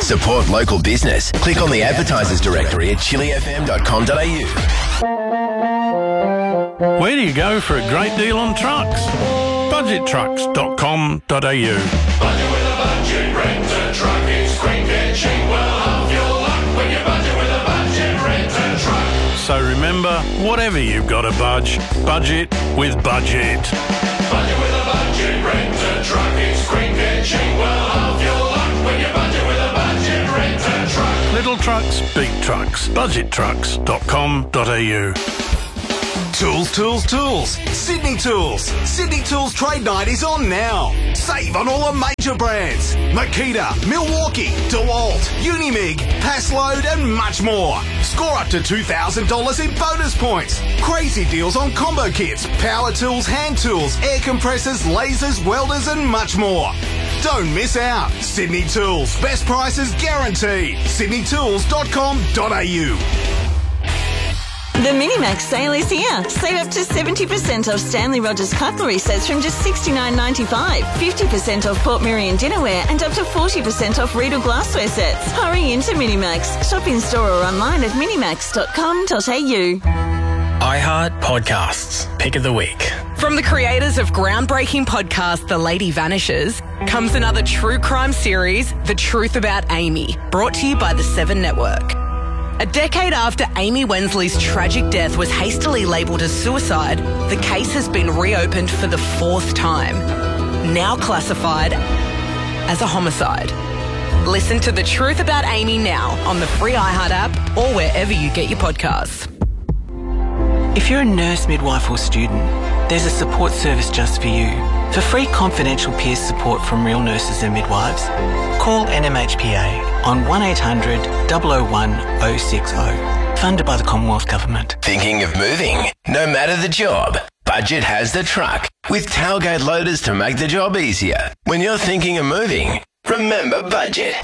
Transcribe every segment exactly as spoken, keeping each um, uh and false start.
Support local business. Click on the advertisers directory at chili f m dot com dot a u. Where do you go for a great deal on trucks? budget trucks dot com dot a u. Budget with a budget, rent a truck. It's quick and cheap. Well, half your luck when you budget with a budget, rent a truck. So remember, whatever you've got to budge, budget with Budget. Budget with a budget, rent a truck. It's quick and cheap. Well, half your luck when you budget with a budget, rent a truck. Little trucks, big trucks. budget trucks dot com dot a u. Tools, tools, tools. Sydney Tools. Sydney Tools Trade Night is on now. Save on all the major brands. Makita, Milwaukee, DeWalt, Unimig, Passload and much more. Score up to two thousand dollars in bonus points. Crazy deals on combo kits, power tools, hand tools, air compressors, lasers, welders and much more. Don't miss out. Sydney Tools. Best prices guaranteed. sydney tools dot com dot a u. The Minimax sale is here. Save up to seventy percent off Stanley Rogers cutlery sets from just sixty-nine ninety-five, fifty percent off Port Miriam dinnerware and up to forty percent off Riedel glassware sets. Hurry into Minimax. Shop in store or online at minimax dot com dot a u. iHeart Podcasts. Pick of the week. From the creators of groundbreaking podcast The Lady Vanishes comes another true crime series, The Truth About Amy, brought to you by the Seven Network. A decade after Amy Wensley's tragic death was hastily labelled as suicide, the case has been reopened for the fourth time, now classified as a homicide. Listen to The Truth About Amy now on the free iHeart app or wherever you get your podcasts. If you're a nurse, midwife or student, there's a support service just for you. For free confidential peer support from real nurses and midwives, call N M H P A on one eight hundred, double oh one, oh six oh. Funded by the Commonwealth Government. Thinking of moving? No matter the job, Budget has the truck with tailgate loaders to make the job easier. When you're thinking of moving, remember Budget.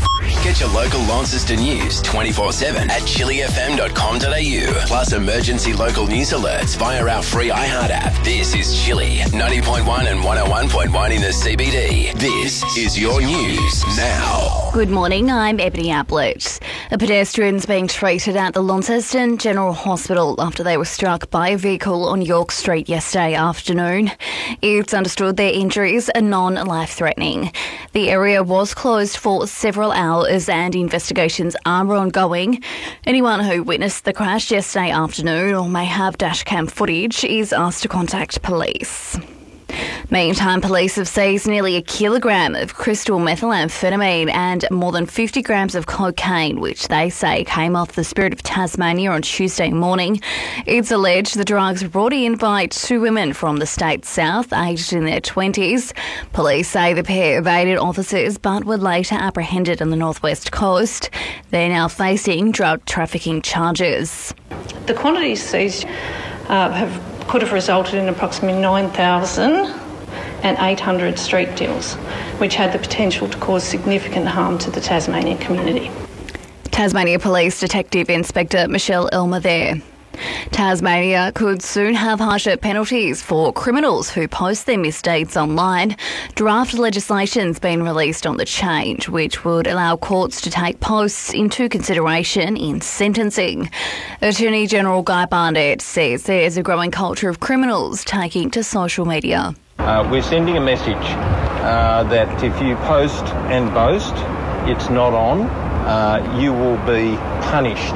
Get your local Launceston news twenty-four seven at chili f m dot com dot a u. Plus emergency local news alerts via our free iHeart app. This is Chili, ninety point one and one oh one point one in the C B D. This is your news now. Good morning, I'm Ebony Ablett. A pedestrian's being treated at the Launceston General Hospital after they were struck by a vehicle on York Street yesterday afternoon. It's understood their injuries are non-life-threatening. The area was closed for several hours and investigations are ongoing. Anyone who witnessed the crash yesterday afternoon or may have dashcam footage is asked to contact police. Meantime, police have seized nearly a kilogram of crystal methamphetamine and more than fifty grams of cocaine, which they say came off the Spirit of Tasmania on Tuesday morning. It's alleged the drugs were brought in by two women from the state's south, aged in their twenties. Police say the pair evaded officers but were later apprehended on the northwest coast. They're now facing drug trafficking charges. The quantities seized uh, have could have resulted in approximately nine thousand eight hundred street deals, which had the potential to cause significant harm to the Tasmanian community. Tasmania Police Detective Inspector Michelle Elmer there. Tasmania could soon have harsher penalties for criminals who post their misdeeds online. Draft legislation's been released on the change, which would allow courts to take posts into consideration in sentencing. Attorney General Guy Barnett says there's a growing culture of criminals taking to social media. Uh, we're sending a message uh, that if you post and boast, it's not on, uh, you will be punished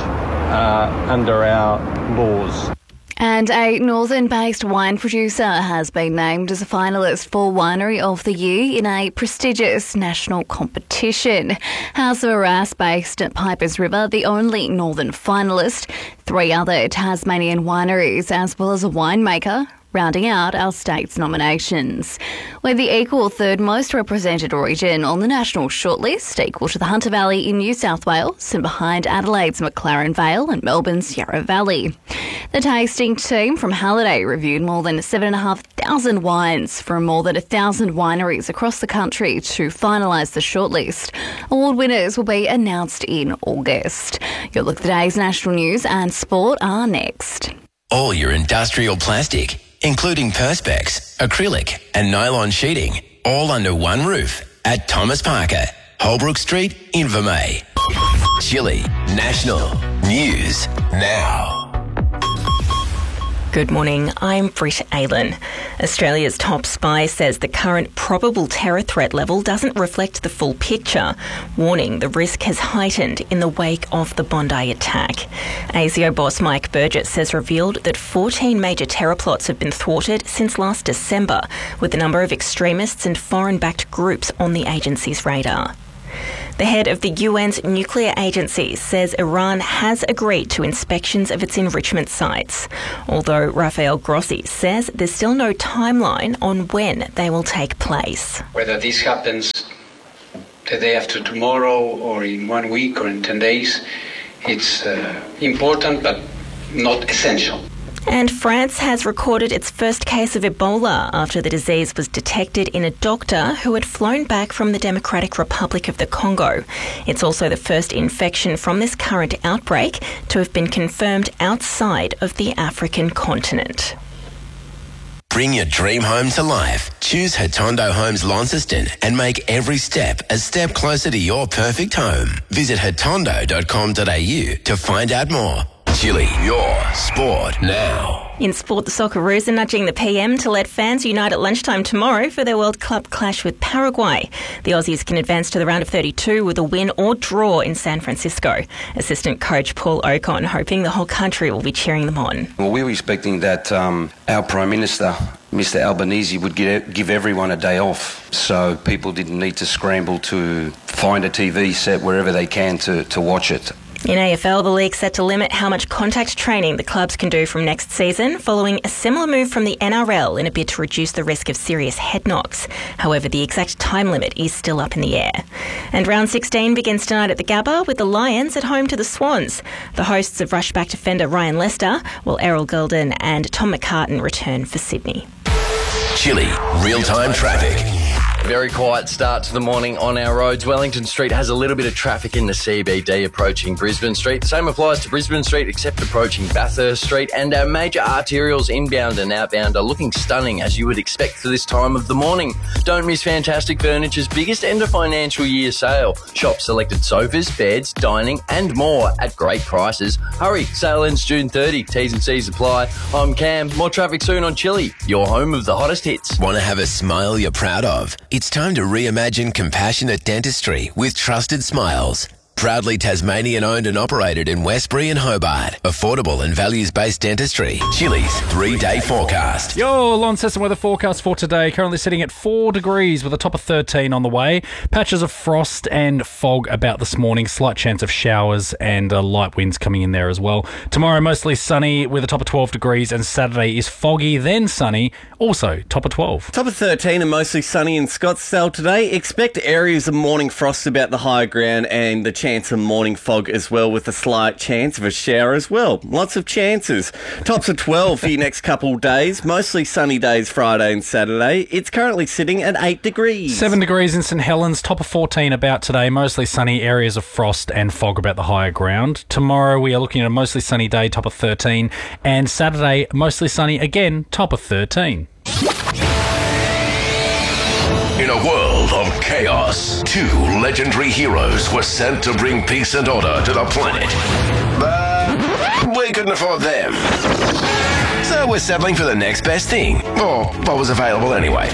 uh, under our laws. And a northern-based wine producer has been named as a finalist for Winery of the Year in a prestigious national competition. House of Arras, based at Pipers River, the only northern finalist. Three other Tasmanian wineries, as well as a winemaker, rounding out our state's nominations. We're the equal third most represented region on the national shortlist, equal to the Hunter Valley in New South Wales and behind Adelaide's McLaren Vale and Melbourne's Yarra Valley. The tasting team from Halliday reviewed more than seven thousand five hundred wines from more than one thousand wineries across the country to finalise the shortlist. Award winners will be announced in August. Your look at today's national news and sport are next. All your industrial plastic, including Perspex, acrylic and nylon sheeting, all under one roof at Thomas Parker. Holbrook Street, Invermay. Chile National News Now. Good morning, I'm Britt Aylen. Australia's top spy says the current probable terror threat level doesn't reflect the full picture, warning the risk has heightened in the wake of the Bondi attack. A S I O boss Mike Burgess says revealed that fourteen major terror plots have been thwarted since last December, with a number of extremists and foreign-backed groups on the agency's radar. The head of the U N's nuclear agency says Iran has agreed to inspections of its enrichment sites, although Rafael Grossi says there's still no timeline on when they will take place. Whether this happens the day after tomorrow or in one week or in ten days, it's uh, important but not essential. And France has recorded its first case of Ebola after the disease was detected in a doctor who had flown back from the Democratic Republic of the Congo. It's also the first infection from this current outbreak to have been confirmed outside of the African continent. Bring your dream home to life. Choose Hatondo Homes Launceston and make every step a step closer to your perfect home. Visit hatondo dot com dot a u to find out more. Chile, your sport now. In sport, the Socceroos are nudging the P M to let fans unite at lunchtime tomorrow for their World Cup clash with Paraguay. The Aussies can advance to the round of thirty-two with a win or draw in San Francisco. Assistant coach Paul Ocon hoping the whole country will be cheering them on. Well, we were expecting that um, our Prime Minister, Mister Albanese, would get, give everyone a day off, so people didn't need to scramble to find a T V set wherever they can to, to watch it. In A F L, the league set to limit how much contact training the clubs can do from next season, following a similar move from the N R L in a bid to reduce the risk of serious head knocks. However, the exact time limit is still up in the air. And round sixteen begins tonight at the Gabba with the Lions at home to the Swans. The hosts of rushback defender Ryan Lester, while Errol Gulden and Tom McCartan return for Sydney. Chile, real-time traffic. Very quiet start to the morning on our roads. Wellington Street has a little bit of traffic in the C B D approaching Brisbane Street. The same applies to Brisbane Street except approaching Bathurst Street. And our major arterials inbound and outbound are looking stunning as you would expect for this time of the morning. Don't miss Fantastic Furniture's biggest end of financial year sale. Shop selected sofas, beds, dining and more at great prices. Hurry, sale ends June thirtieth. T's and C's apply. I'm Cam. More traffic soon on Chile, your home of the hottest hits. Want to have a smile you're proud of? It's time to reimagine compassionate dentistry with Trusted Smiles. Proudly Tasmanian owned and operated in Westbury and Hobart. Affordable and values-based dentistry. Chile's three-day forecast. Your Launceston weather forecast for today, currently sitting at four degrees with a top of thirteen on the way. Patches of frost and fog about this morning. Slight chance of showers and uh, light winds coming in there as well. Tomorrow, mostly sunny with a top of twelve degrees, and Saturday is foggy, then sunny, also top of twelve. Top of thirteen and mostly sunny in Scottsdale today. Expect areas of morning frost about the higher ground and the chance of morning fog as well, with a slight chance of a shower as well. Lots of chances. Tops of twelve for your next couple of days. Mostly sunny days Friday and Saturday. It's currently sitting at eight degrees. seven degrees in St Helens. Top of fourteen about today. Mostly sunny, areas of frost and fog about the higher ground. Tomorrow we are looking at a mostly sunny day, top of thirteen. And Saturday, mostly sunny again, top of thirteen. In a world of chaos, two legendary heroes were sent to bring peace and order to the planet. But we couldn't afford them. So we're settling for the next best thing, or what was available anyway.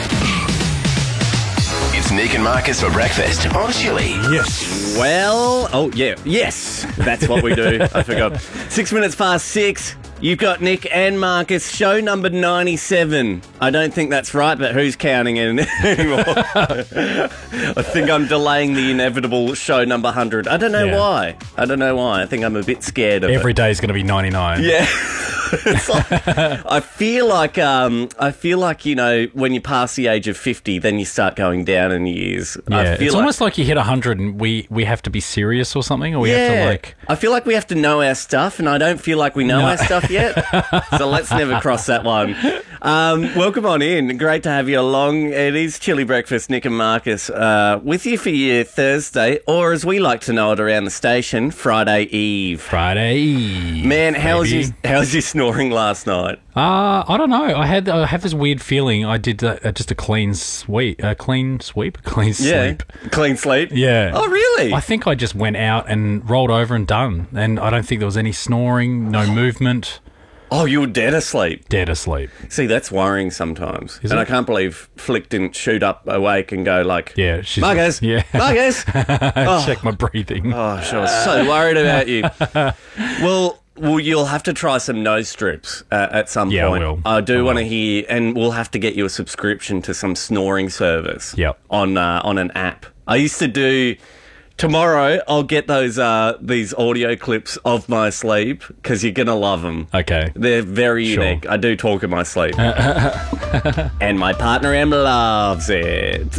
It's Nick and Marcus for breakfast on Chile. Yes. Well, oh yeah, yes. That's what we do. I forgot. Six minutes past six. You've got Nick and Marcus, show number ninety-seven. I don't think that's right, but who's counting it anymore? I think I'm delaying the inevitable show number one hundred. I don't know Yeah. why. I don't know why. I think I'm a bit scared of Every it. day is going to be ninety-nine. Yeah. It's like, I feel like um, I feel like you know when you pass the age of fifty, then you start going down in years. Yeah, I feel it's like, almost like you hit one hundred and we, we have to be serious or something, or we have to like... I feel like we have to know our stuff, and I don't feel like we know No. our stuff yet. So let's never cross that one. Um, welcome on in. Great to have you along. It is Chili Breakfast, Nick and Marcus, uh, with you for your Thursday, or as we like to know it around the station, Friday Eve. Friday Eve. Man, how was, baby. your, how was your snoring last night? Uh, I don't know. I had I have this weird feeling. I did uh, just a clean sweep, a clean sweep, clean Yeah. sleep. Clean sleep? Yeah. Oh, really? I think I just went out and rolled over and done. And I don't think there was any snoring, no movement. Oh, you were dead asleep? Dead asleep. See, that's worrying sometimes. Is and it? I can't believe Flick didn't shoot up awake and go like, Yeah, she's Marcus, Yeah. Marcus. Oh. Check my breathing. Oh, she was so worried about you. Well, well, you'll have to try some nose strips uh, at some Yeah, I point. will. I do I want to will. hear, and we'll have to get you a subscription to some snoring service. Yep. On uh, on an app. I used to do. Tomorrow, I'll get those uh, these audio clips of my sleep because you're gonna love them. Okay. They're very Sure. unique. I do talk in my sleep, and my partner Em loves it.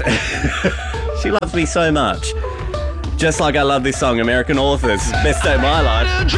She loves me so much, just like I love this song, American Authors, Best Day of My Life.